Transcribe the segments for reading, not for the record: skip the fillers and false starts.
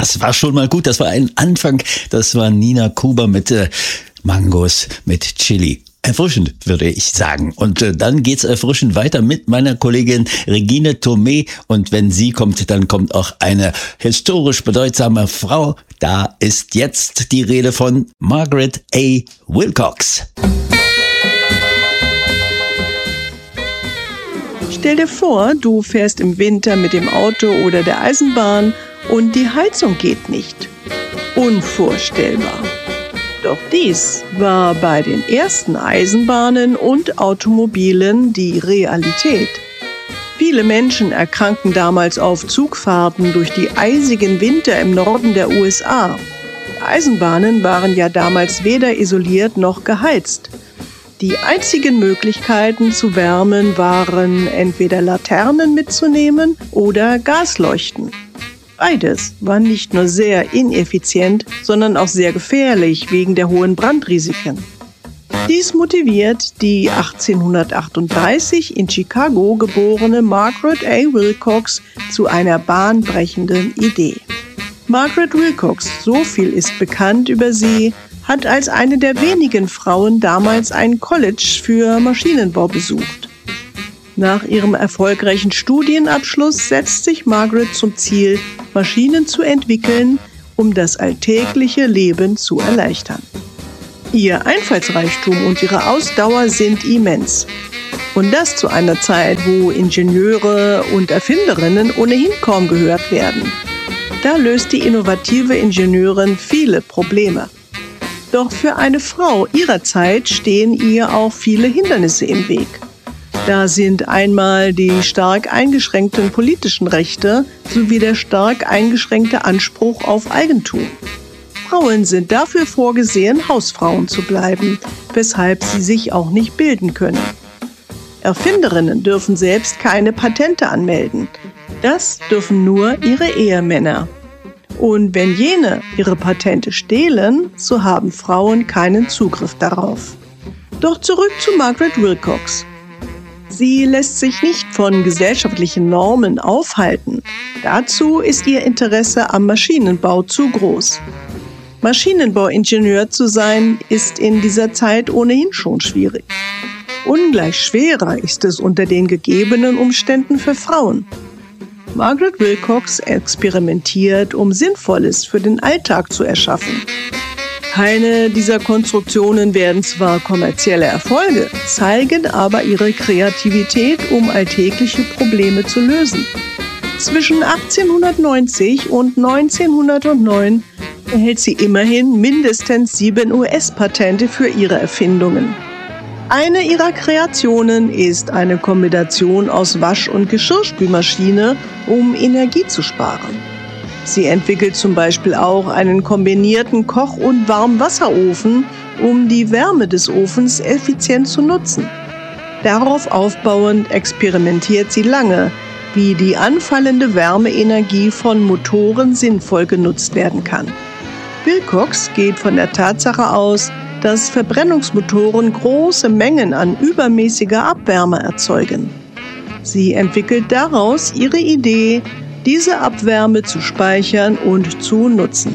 das war schon mal gut. Das war ein Anfang. Das war Nina Chuba mit Mangos mit Chili. Erfrischend, würde ich sagen. Und dann geht's erfrischend weiter mit meiner Kollegin Regine Tomé. Und wenn sie kommt, dann kommt auch eine historisch bedeutsame Frau. Da ist jetzt die Rede von Margaret A. Wilcox. Stell dir vor, du fährst im Winter mit dem Auto oder der Eisenbahn und die Heizung geht nicht. Unvorstellbar. Doch dies war bei den ersten Eisenbahnen und Automobilen die Realität. Viele Menschen erkranken damals auf Zugfahrten durch die eisigen Winter im Norden der USA. Die Eisenbahnen waren ja damals weder isoliert noch geheizt. Die einzigen Möglichkeiten zu wärmen waren entweder Laternen mitzunehmen oder Gasleuchten. Beides war nicht nur sehr ineffizient, sondern auch sehr gefährlich wegen der hohen Brandrisiken. Dies motiviert die 1838 in Chicago geborene Margaret A. Wilcox zu einer bahnbrechenden Idee. Margaret Wilcox, so viel ist bekannt über sie, hat als eine der wenigen Frauen damals ein College für Maschinenbau besucht. Nach ihrem erfolgreichen Studienabschluss setzt sich Margaret zum Ziel, Maschinen zu entwickeln, um das alltägliche Leben zu erleichtern. Ihr Einfallsreichtum und ihre Ausdauer sind immens. Und das zu einer Zeit, wo Ingenieure und Erfinderinnen ohnehin kaum gehört werden. Da löst die innovative Ingenieurin viele Probleme. Doch für eine Frau ihrer Zeit stehen ihr auch viele Hindernisse im Weg. Da sind einmal die stark eingeschränkten politischen Rechte sowie der stark eingeschränkte Anspruch auf Eigentum. Frauen sind dafür vorgesehen, Hausfrauen zu bleiben, weshalb sie sich auch nicht bilden können. Erfinderinnen dürfen selbst keine Patente anmelden. Das dürfen nur ihre Ehemänner. Und wenn jene ihre Patente stehlen, so haben Frauen keinen Zugriff darauf. Doch zurück zu Margaret Wilcox. Sie lässt sich nicht von gesellschaftlichen Normen aufhalten. Dazu ist ihr Interesse am Maschinenbau zu groß. Maschinenbauingenieur zu sein, ist in dieser Zeit ohnehin schon schwierig. Ungleich schwerer ist es unter den gegebenen Umständen für Frauen. Margaret Wilcox experimentiert, um Sinnvolles für den Alltag zu erschaffen. Keine dieser Konstruktionen werden zwar kommerzielle Erfolge, zeigen aber ihre Kreativität, um alltägliche Probleme zu lösen. Zwischen 1890 und 1909 erhält sie immerhin mindestens 7 US-Patente für ihre Erfindungen. Eine ihrer Kreationen ist eine Kombination aus Wasch- und Geschirrspülmaschine, um Energie zu sparen. Sie entwickelt zum Beispiel auch einen kombinierten Koch- und Warmwasserofen, um die Wärme des Ofens effizient zu nutzen. Darauf aufbauend experimentiert sie lange, wie die anfallende Wärmeenergie von Motoren sinnvoll genutzt werden kann. Wilcox geht von der Tatsache aus, dass Verbrennungsmotoren große Mengen an übermäßiger Abwärme erzeugen. Sie entwickelt daraus ihre Idee, diese Abwärme zu speichern und zu nutzen.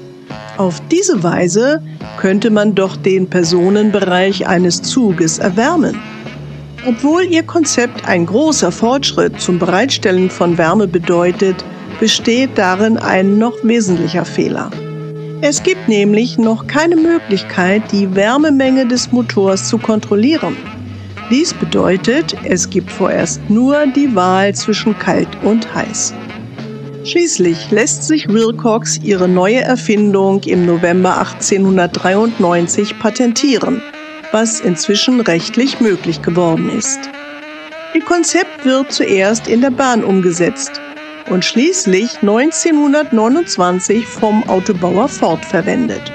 Auf diese Weise könnte man doch den Personenbereich eines Zuges erwärmen. Obwohl ihr Konzept ein großer Fortschritt zum Bereitstellen von Wärme bedeutet, besteht darin ein noch wesentlicher Fehler. Es gibt nämlich noch keine Möglichkeit, die Wärmemenge des Motors zu kontrollieren. Dies bedeutet, es gibt vorerst nur die Wahl zwischen kalt und heiß. Schließlich lässt sich Wilcox ihre neue Erfindung im November 1893 patentieren, was inzwischen rechtlich möglich geworden ist. Ihr Konzept wird zuerst in der Bahn umgesetzt und schließlich 1929 vom Autobauer Ford verwendet.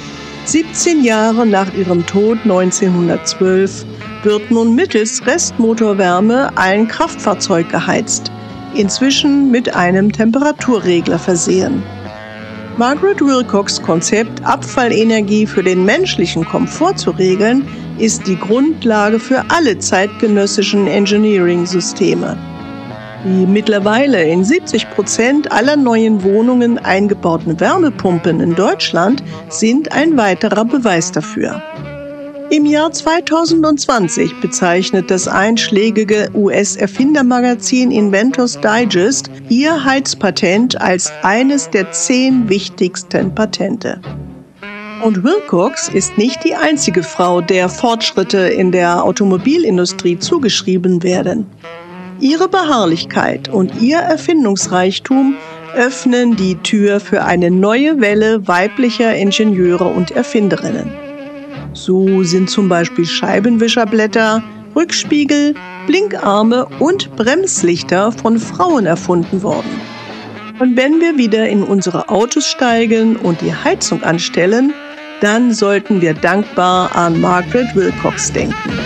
17 Jahre nach ihrem Tod 1912 wird nun mittels Restmotorwärme ein Kraftfahrzeug geheizt, inzwischen mit einem Temperaturregler versehen. Margaret Wilcox' Konzept, Abfallenergie für den menschlichen Komfort zu regeln, ist die Grundlage für alle zeitgenössischen Engineering-Systeme. Die mittlerweile in 70% aller neuen Wohnungen eingebauten Wärmepumpen in Deutschland sind ein weiterer Beweis dafür. Im Jahr 2020 bezeichnet das einschlägige US-Erfindermagazin Inventors Digest ihr Heizpatent als eines der 10 wichtigsten Patente. Und Wilcox ist nicht die einzige Frau, der Fortschritte in der Automobilindustrie zugeschrieben werden. Ihre Beharrlichkeit und ihr Erfindungsreichtum öffnen die Tür für eine neue Welle weiblicher Ingenieure und Erfinderinnen. So sind zum Beispiel Scheibenwischerblätter, Rückspiegel, Blinkarme und Bremslichter von Frauen erfunden worden. Und wenn wir wieder in unsere Autos steigen und die Heizung anstellen, dann sollten wir dankbar an Margaret Wilcox denken.